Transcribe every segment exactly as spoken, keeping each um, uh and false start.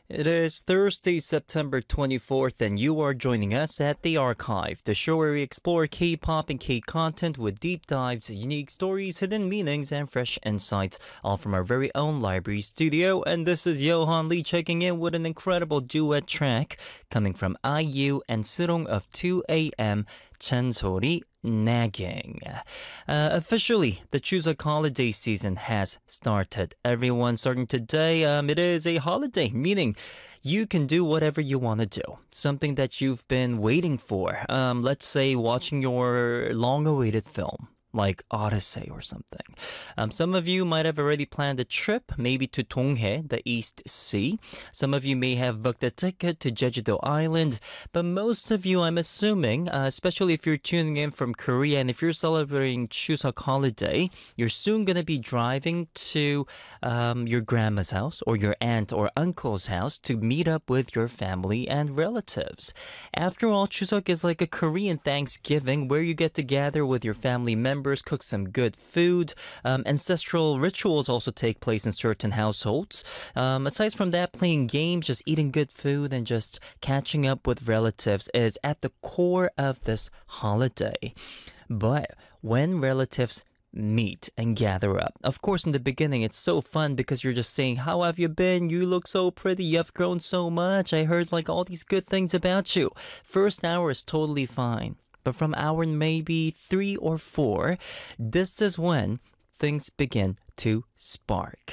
It is Thursday, September twenty-fourth, and you are joining us at The Archive, the show where we explore K-pop and K-content with deep dives, unique stories, hidden meanings, and fresh insights, all from our very own library studio. And this is Johan Lee checking in with an incredible duet track coming from I U and Sirong of two A M, 잔소리 nagging. Uh, officially, the Chuseok holiday season has started. Everyone starting today, um, it is a holiday, meaning you can do whatever you want to do. Something that you've been waiting for. Um, let's say watching your long-awaited film, like Odyssey or something. Um, some of you might have already planned a trip, maybe to Donghae, the East Sea. Some of you may have booked a ticket to Jeju-do Island. But most of you, I'm assuming, uh, especially if you're tuning in from Korea and if you're celebrating Chuseok holiday, you're soon going to be driving to um, your grandma's house or your aunt or uncle's house to meet up with your family and relatives. After all, Chuseok is like a Korean Thanksgiving where you get to gather with your family members, cook some good food. Um, ancestral rituals also take place in certain households. Um, aside from that, playing games, just eating good food, and just catching up with relatives is at the core of this holiday. But when relatives meet and gather up. Of course, in the beginning, it's so fun because you're just saying, how have you been? You look so pretty. You've grown so much. I heard like all these good things about you. First hour is totally fine. But from hour maybe three or four, this is when things begin to spark.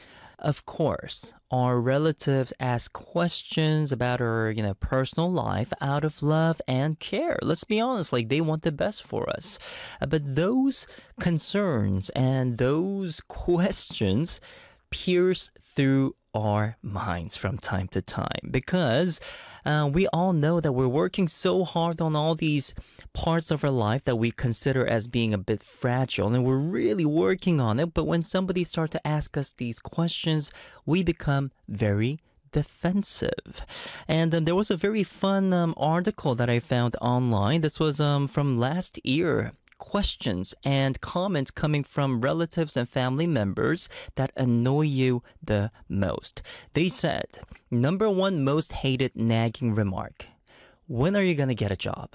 Of course, our relatives ask questions about our, you know, personal life out of love and care. Let's be honest, like they want the best for us. Uh, But those concerns and those questions pierce through our minds from time to time because uh, we all know that we're working so hard on all these parts of our life that we consider as being a bit fragile, and we're really working on it. But when somebody starts to ask us these questions, we become very defensive. And um, there was a very fun um, article that I found online. This was um, from last year. Questions and comments coming from relatives and family members that annoy you the most. They said, number one most hated nagging remark. When are you going to get a job?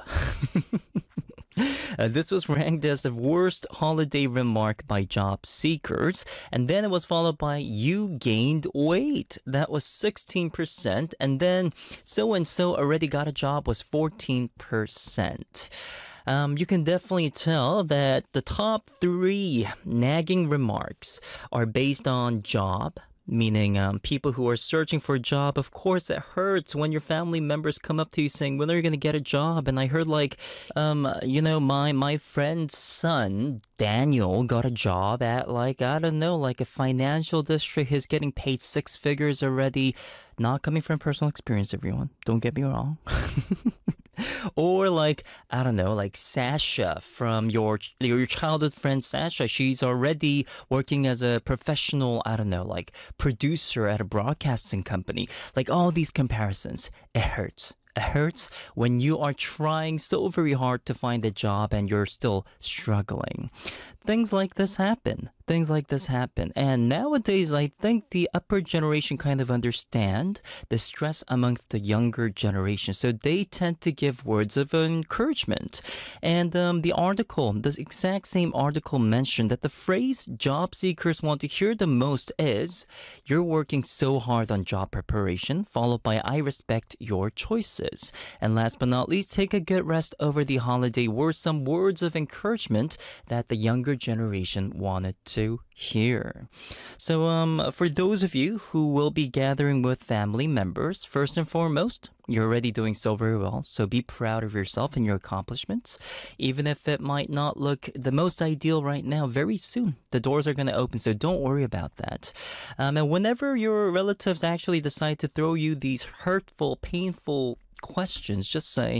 Uh, this was ranked as the worst holiday remark by job seekers. And then it was followed by, you gained weight. That was sixteen percent. And then so-and-so already got a job was fourteen percent. Um, you can definitely tell that the top three nagging remarks are based on job, meaning um, people who are searching for a job. Of course, it hurts when your family members come up to you saying, when are you going to get a job? And I heard like, um, you know, my, my friend's son, Daniel, got a job at like, I don't know, like a financial district. He's getting paid six figures already. Not coming from personal experience, everyone. Don't get me wrong. Or like, I don't know, like Sasha from your your childhood friend Sasha. She's already working as a professional, I don't know, like producer at a broadcasting company. Like all these comparisons, it hurts. It hurts when you are trying so very hard to find a job and you're still struggling. Things like this happen. Things like this happen. And nowadays, I think the upper generation kind of understand the stress amongst the younger generation. So they tend to give words of encouragement. And um, the article, the exact same article mentioned that the phrase job seekers want to hear the most is, you're working so hard on job preparation, followed by I respect your choices. And last but not least, take a good rest over the holiday were some words of encouragement that the younger generation wanted to hear. So um, for those of you who will be gathering with family members, first and foremost, you're already doing so very well. So be proud of yourself and your accomplishments. Even if it might not look the most ideal right now, very soon the doors are going to open. So don't worry about that. Um, and whenever your relatives actually decide to throw you these hurtful, painful questions, just say,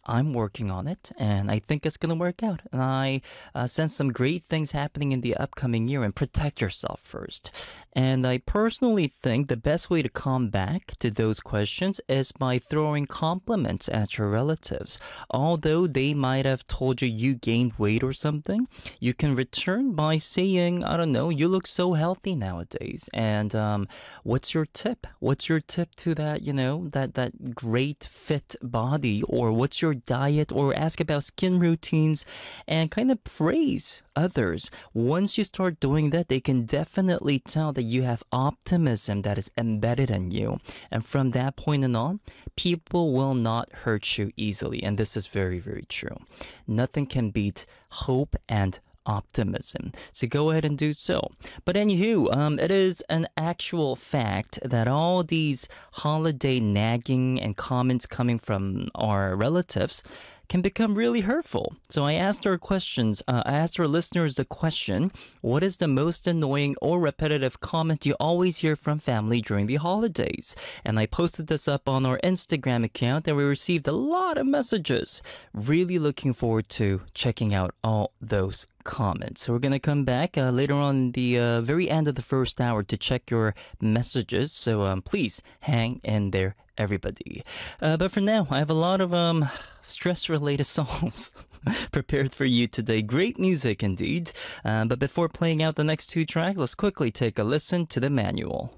I'm working on it, and I think it's gonna work out. And I uh, sense some great things happening in the upcoming year. And protect yourself first. And I personally think the best way to come back to those questions is by throwing compliments at your relatives. Although they might have told you you gained weight or something, you can return by saying, I don't know, you look so healthy nowadays. And um, what's your tip? What's your tip to that, you know, that, that great fit body? Or what's your diet? Or ask about skin routines and kind of praise others. Once you start doing that, they can definitely tell that you have optimism that is embedded in you. And from that point on, people will not hurt you easily. And this is very, very true. Nothing can beat hope and optimism. So go ahead and do so. But anywho, um, it is an actual fact that all these holiday nagging and comments coming from our relatives can become really hurtful. So I asked our questions, uh, I asked our listeners the question, what is the most annoying or repetitive comment you always hear from family during the holidays? And I posted this up on our Instagram account and we received a lot of messages. Really looking forward to checking out all those comments. So we're going to come back uh, later on the uh, very end of the first hour to check your messages. So um, please hang in there, everybody. Uh, but for now, I have a lot of um stress-related songs prepared for you today. Great music indeed. Uh, but before playing out the next two tracks, let's quickly take a listen to the manual.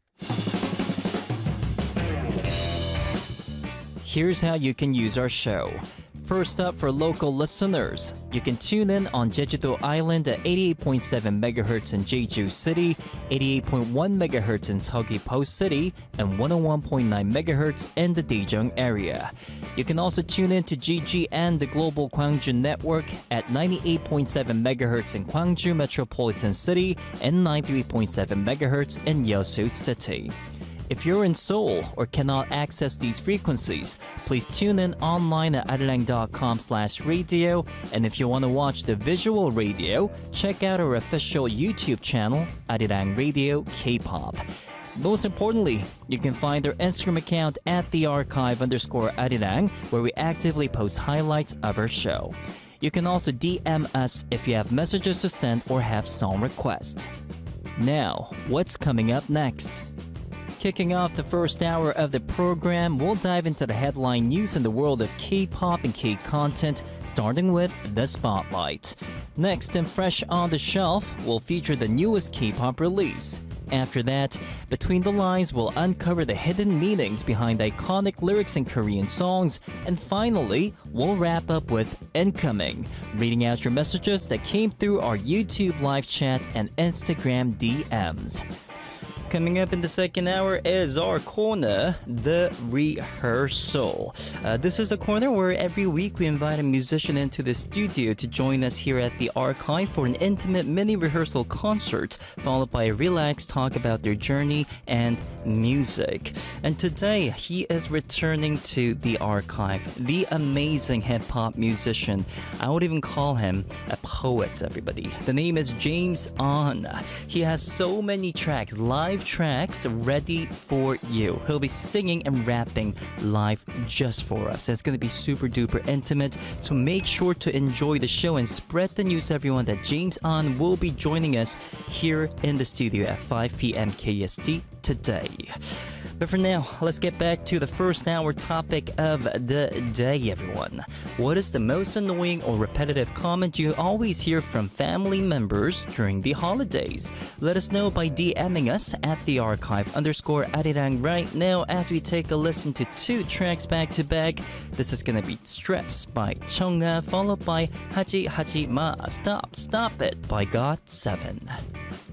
Here's how you can use our show. First up, for local listeners, you can tune in on Jeju-do Island at eighty-eight point seven megahertz in Jeju City, eighty-eight point one megahertz in Seogwipo City, and one oh one point nine megahertz in the Daejeong area. You can also tune in to G G N, the Global Gwangju Network, at ninety-eight point seven megahertz in Gwangju Metropolitan City and ninety-three point seven megahertz in Yeosu City. If you're in Seoul or cannot access these frequencies, please tune in online at arirang dot com slash radio. And if you want to watch the visual radio, check out our official YouTube channel, Arirang Radio K-pop. Most importantly, you can find our Instagram account at the archive underscore Arirang, where we actively post highlights of our show. You can also D M us if you have messages to send or have song requests. Now, what's coming up next? Kicking off the first hour of the program, we'll dive into the headline news in the world of K-pop and K-content, starting with The Spotlight. Next, and fresh on the shelf, we'll feature the newest K-pop release. After that, Between the Lines will uncover the hidden meanings behind iconic lyrics in Korean songs. And finally, we'll wrap up with Incoming, reading out your messages that came through our YouTube live chat and Instagram D Ms. Coming up in the second hour is our corner, The Rehearsal. Uh, this is a corner where every week we invite a musician into the studio to join us here at the archive for an intimate mini rehearsal concert, followed by a relaxed talk about their journey and music. And today, he is returning to the archive, the amazing hip-hop musician. I would even call him a poet, everybody. The name is James On. He has so many tracks, live tracks ready for you. He'll be singing and rapping live just for us. It's going to be super duper intimate, so make sure to enjoy the show and spread the news, everyone, that James On will be joining us here in the studio at five p.m. K S T today. But for now, let's get back to the first hour topic of the day, everyone. What is the most annoying or repetitive comment you always hear from family members during the holidays? Let us know by DMing us at the archive underscore Arirang right now as we take a listen to two tracks back to back. This is gonna be Stress by Chungha, followed by Haji Haji Ma Stop Stop It by got seven.